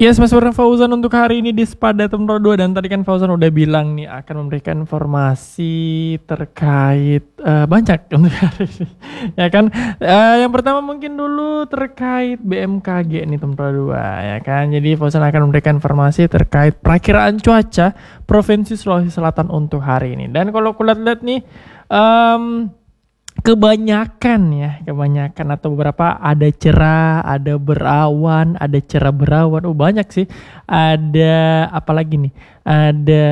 Yes, Mas Warna Fauzan untuk hari ini di Spada Tempro 2. Dan tadi kan Fauzan udah bilang nih akan memberikan informasi terkait banyak untuk hari ini. Ya kan, yang pertama mungkin dulu terkait BMKG nih Tempro 2 ya kan. Jadi Fauzan akan memberikan informasi terkait perakiraan cuaca Provinsi Sulawesi Selatan untuk hari ini. Dan kalau aku lihat-lihat nih kebanyakan atau beberapa ada cerah, ada berawan, ada cerah berawan. Banyak sih. Ada apa lagi nih? Ada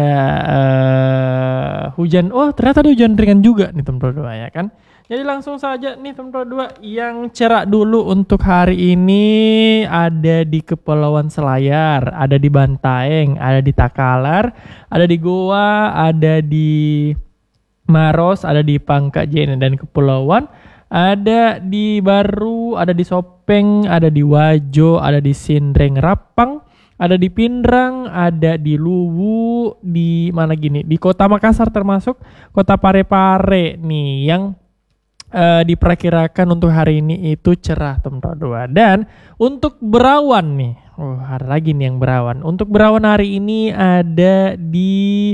hujan. Ternyata ada hujan ringan juga nih Tempro 2 ya kan. Jadi langsung saja nih Tempro 2 yang cerah dulu untuk hari ini ada di Kepulauan Selayar, ada di Bantaeng, ada di Takalar, ada di Goa, ada di Maros, ada di Pangkak Jene dan Kepulauan, ada di Baru, ada di Sopeng, ada di Wajo, ada di Sindreng Rapang, ada di Pindrang, ada di Luwu, di mana gini, di Kota Makassar termasuk Kota Parepare nih yang diperkirakan untuk hari ini itu cerah Tempro 2. Dan untuk berawan nih, ada lagi nih yang berawan. Untuk berawan hari ini ada di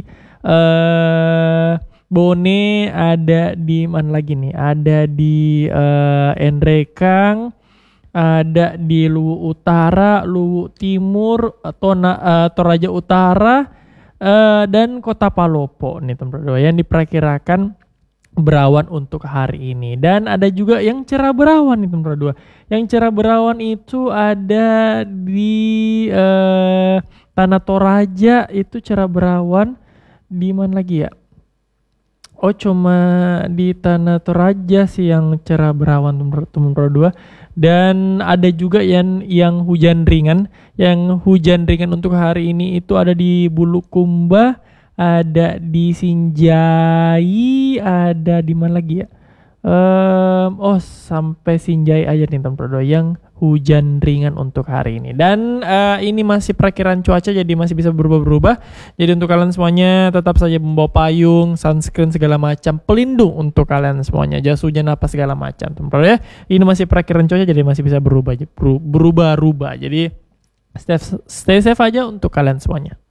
Bone, ada di mana lagi nih? Ada di Endrekang, ada di Luwu Utara, Luwu Timur, Toraja Utara, dan Kota Palopo nih Tempro 2 yang diperkirakan berawan untuk hari ini. Dan ada juga yang cerah berawan nih Tempro 2. Yang cerah berawan itu ada di Tanah Toraja, itu cerah berawan. Di mana lagi ya? Cuma di Tanah Toraja sih yang cerah berawan Tempro 2. Dan ada juga yang hujan ringan. Yang hujan ringan untuk hari ini itu ada di Bulukumba, ada di Sinjai, ada di mana lagi ya? Sampai Sinjai aja nih Tempro 2 yang hujan ringan untuk hari ini. Dan ini masih perakiraan cuaca, jadi masih bisa berubah-berubah. Jadi untuk kalian semuanya tetap saja membawa payung, sunscreen segala macam, pelindung untuk kalian semuanya, jas hujan apa segala macam Tempro ya. Ini masih perakiraan cuaca, jadi masih bisa berubah-ubah. Jadi stay safe aja untuk kalian semuanya.